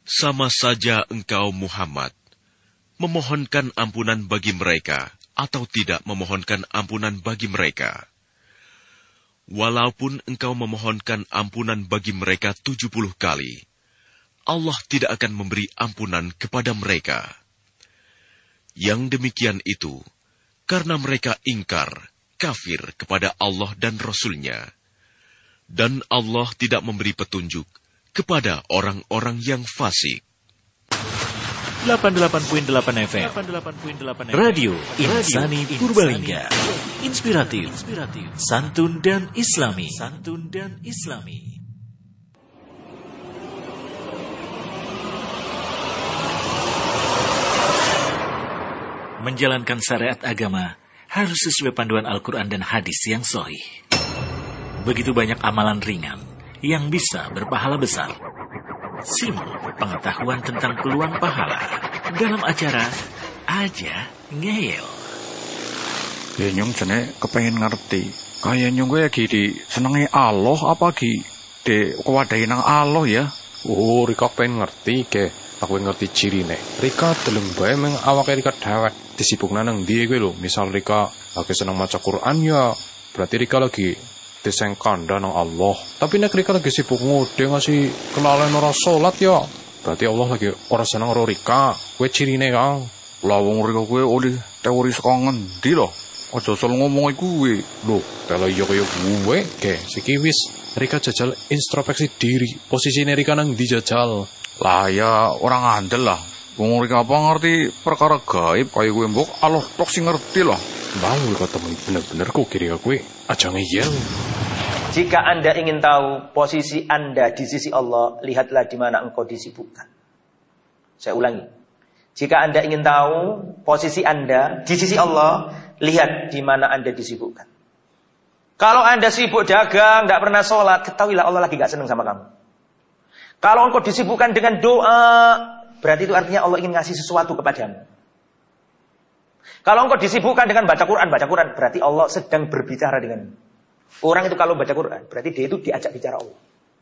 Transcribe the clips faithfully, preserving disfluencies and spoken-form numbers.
Sama saja engkau Muhammad, memohonkan ampunan bagi mereka atau tidak memohonkan ampunan bagi mereka. Walaupun engkau memohonkan ampunan bagi mereka tujuh puluh kali, Allah tidak akan memberi ampunan kepada mereka. Yang demikian itu, karena mereka ingkar, kafir kepada Allah dan Rasul-Nya. Dan Allah tidak memberi petunjuk kepada orang-orang yang fasik. delapan puluh delapan koma delapan F M Radio Insani Purbalingga. Inspiratif, santun dan islami. Santun dan islami. Menjalankan syariat agama harus sesuai panduan Al-Quran dan hadis yang sahih. Begitu banyak amalan ringan yang bisa berpahala besar. Simak pengetahuan tentang peluang pahala dalam acara Aja Ngeyel. Ya nyong jane kepengen ngerti. Kayak nyong gue lagi di senengi Allah apa lagi di kewadahi nang Allah ya. Oh, Rika pengen ngerti ke. Aku ngerti cirine. Rika deleng bae meng awake Rika dewek disibukna nang ndi kowe lho. Misal Rika lagi seneng maca Quran ya, berarti Rika lagi diseng kanda nang Allah. Tapi nek Rika lagi sibuk ngode ngasih kelalen ora salat ya, berarti Allah lagi ora seneng karo Rika. Kowe cirine, Kang. Lah wong Rika kowe oleh teori saka ngendi lho? Aja asal ngomong iku kowe. Lho, telo yo kaya gue ke siki wis Rika jajal introspeksi diri. Posisine Rika nang ndi jajal? Lah ya orang ngandel lah. Wong Rika apa ngerti perkara gaib kaya kowe mbok Allah tok sing ngerti lah. Mau ketemu bener-bener kok kira kowe aja ngeyel. Jika Anda ingin tahu posisi Anda di sisi Allah, lihatlah di mana engkau disibukkan. Saya ulangi. Jika Anda ingin tahu posisi Anda di sisi Allah, lihat di mana Anda disibukkan. Kalau Anda sibuk dagang, tidak pernah sholat, ketahuilah Allah lagi gak senang sama kamu. Kalau engkau disibukkan dengan doa, berarti itu artinya Allah ingin ngasih sesuatu kepadamu. Kalau engkau disibukkan dengan baca Quran, baca Quran, berarti Allah sedang berbicara denganmu. Orang itu kalau baca Quran, berarti dia itu diajak bicara Allah.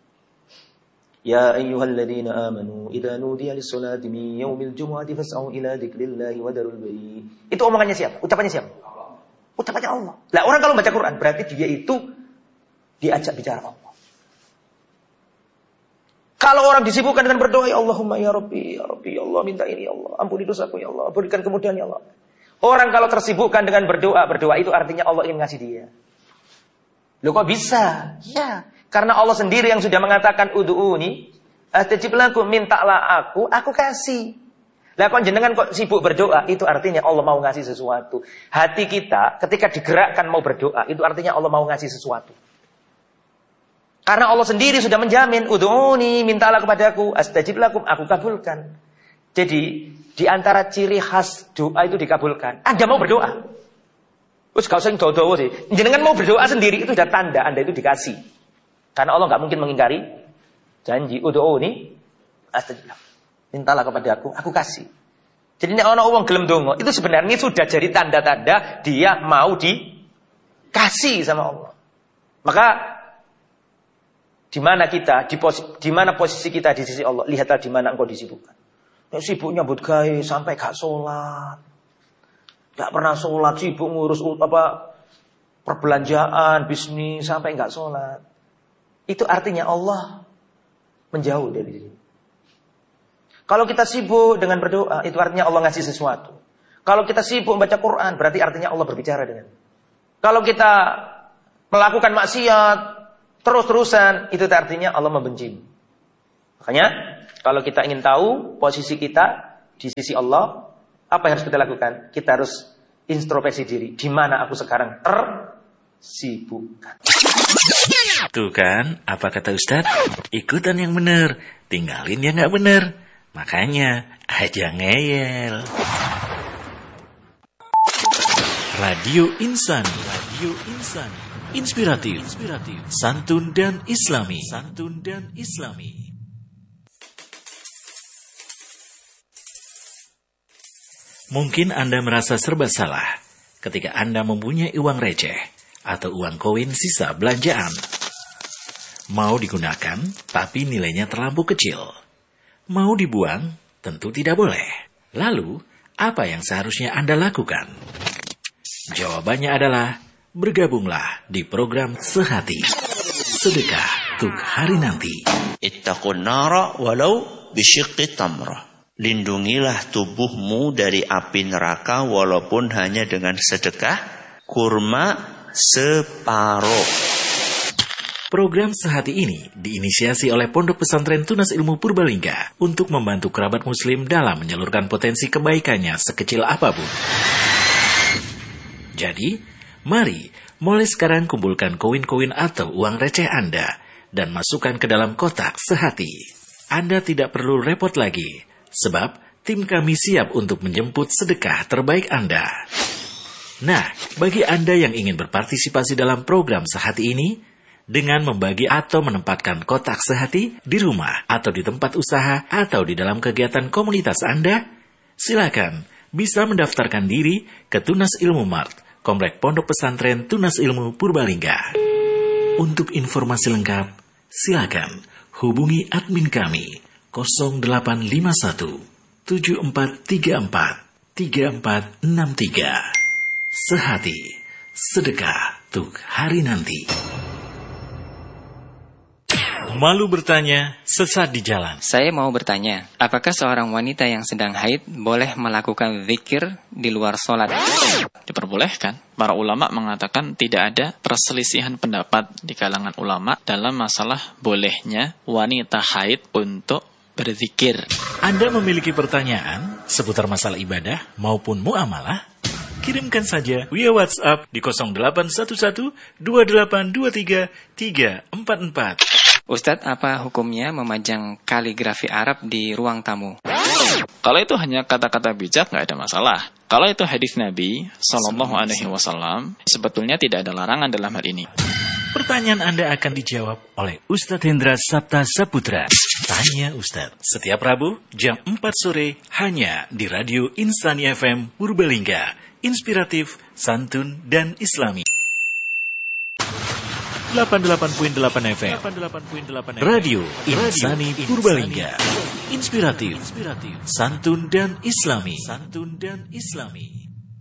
Ya ayyuhalladzina amanu idza nudiya lis-salati min yaumil jumu'ati fas'au ila dzikrillahi wa darul bai'. Itu omongannya siapa? Ucapannya siapa? Ucapannya Allah. Lah orang kalau baca Quran, berarti dia itu diajak bicara Allah. Kalau orang disibukkan dengan berdoa, ya Allahumma ya Rabbi, ya Rabbi, ya Allah minta ini ya Allah, ampuni dosaku ya Allah, berikan kemudahan ya Allah. Orang kalau tersibukkan dengan berdoa, berdoa itu artinya Allah ingin ngasih dia. Loh kok bisa? Ya, karena Allah sendiri yang sudah mengatakan ud'uuni astajib lakum, mintalah aku, aku kasih. Lah kok jenengan kok sibuk berdoa, itu artinya Allah mau ngasih sesuatu. Hati kita ketika digerakkan mau berdoa, itu artinya Allah mau ngasih sesuatu. Karena Allah sendiri sudah menjamin, ud'uuni, mintalah kepadaku, astajib lakum, aku kabulkan. Jadi, di antara ciri khas doa itu dikabulkan. Anda mau berdoa. Terus gak usah doa-doa sih. Jenengan mau berdoa sendiri, itu sudah tanda Anda itu dikasih. Karena Allah gak mungkin mengingkari janji. Ud'uuni, astajib lakum. Mintalah kepadaku, aku kasih. Jadi, ini orang orang gelem dongo, itu sebenarnya sudah jadi tanda-tanda dia mau dikasih sama Allah. Maka, di mana kita, di, posi, di mana posisi kita di sisi Allah, lihatlah di mana engkau disibukkan. Ya, sibuk nyambut gawe sampai gak sholat, gak pernah sholat, sibuk ngurus apa perbelanjaan, bisnis sampai gak sholat. Itu artinya Allah menjauh dari diri. Kalau kita sibuk dengan berdoa, itu artinya Allah ngasih sesuatu. Kalau kita sibuk membaca Quran, berarti artinya Allah berbicara dengan. Kalau kita melakukan maksiat terus-terusan, itu artinya Allah membenci. Makanya, kalau kita ingin tahu posisi kita di sisi Allah, apa yang harus kita lakukan? Kita harus introspeksi diri. Di mana aku sekarang tersibukkan? Tuh kan, apa kata Ustadz? Ikutan yang benar, tinggalin yang nggak benar. Makanya, aja ngeyel. Radio Insani, Radio Insani. Inspiratif, inspiratif, santun dan islami, santun dan islami. Mungkin Anda merasa serba salah ketika Anda mempunyai uang receh atau uang koin sisa belanjaan. Mau digunakan, tapi nilainya terlalu kecil. Mau dibuang? Tentu tidak boleh. Lalu, apa yang seharusnya Anda lakukan? Jawabannya adalah, bergabunglah di program Sehati. Sedekah untuk hari nanti. Ittaqun nara walau bisyiqqi tamrah. Lindungilah tubuhmu dari api neraka walaupun hanya dengan sedekah kurma separuh. Program Sehati ini diinisiasi oleh Pondok Pesantren Tunas Ilmu Purbalingga untuk membantu kerabat muslim dalam menyalurkan potensi kebaikannya sekecil apapun. Jadi, mari mulai sekarang kumpulkan koin-koin atau uang receh Anda dan masukkan ke dalam kotak Sehati. Anda tidak perlu repot lagi. Sebab tim kami siap untuk menjemput sedekah terbaik Anda. Nah, bagi Anda yang ingin berpartisipasi dalam program Sehati ini, dengan membagi atau menempatkan kotak Sehati di rumah atau di tempat usaha atau di dalam kegiatan komunitas Anda, silakan bisa mendaftarkan diri ke Tunas Ilmu Mart, Komplek Pondok Pesantren Tunas Ilmu Purbalingga. Untuk informasi lengkap, silakan hubungi admin kami nol delapan lima satu tujuh empat tiga empat tiga empat enam tiga. Sehati, sedekah untuk hari nanti. Malu bertanya, sesat di jalan. Saya mau bertanya, apakah seorang wanita yang sedang haid boleh melakukan zikir di luar sholat? Diperbolehkan. Para ulama mengatakan tidak ada perselisihan pendapat di kalangan ulama dalam masalah bolehnya wanita haid untuk berzikir. Anda memiliki pertanyaan seputar masalah ibadah maupun muamalah? Kirimkan saja via WhatsApp di nol delapan satu satu dua delapan dua tiga tiga empat empat. Ustadz, apa hukumnya memajang kaligrafi Arab di ruang tamu? Kalau itu hanya kata-kata bijak, nggak ada masalah. Kalau itu hadis Nabi Sallallahu Alaihi Wasallam, sebetulnya tidak ada larangan dalam hal ini. Pertanyaan Anda akan dijawab oleh Ustadz Hendra Sabta Saputra. Tanya Ustadz. Setiap Rabu jam empat sore hanya di Radio Insani F M Purbalingga. Inspiratif, santun, dan islami. delapan puluh delapan koma delapan F M. Radio Insani Purbalingga. Inspiratif, santun, dan islami. Santun dan islami.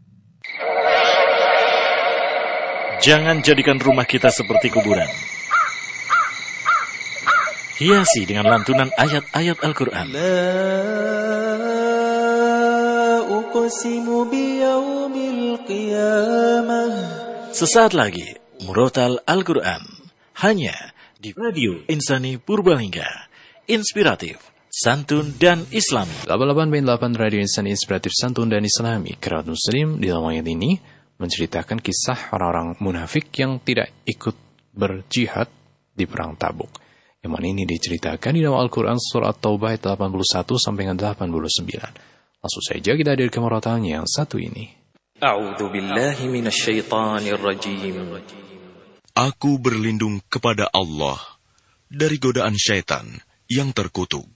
Jangan jadikan rumah kita seperti kuburan. Hiasi dengan lantunan ayat-ayat Al-Quran. Sesaat lagi, Murotal Al-Quran. Hanya di Radio Insani Purbalingga. Inspiratif, santun, dan islami. delapan puluh delapan koma delapan Radio Insani Inspiratif, Santun, dan Islami. Kerabat Muslim di dalam ayat ini menceritakan kisah orang-orang munafik yang tidak ikut berjihad di perang Tabuk. Yang mana ini diceritakan di dalam Al-Quran surat Taubah ayat delapan puluh satu sampai dengan delapan puluh sembilan. Langsung saja kita hadirkan murotalnya yang satu ini. A'udzu billahi minasyaitonir rajim. Aku berlindung kepada Allah dari godaan syaitan yang terkutuk.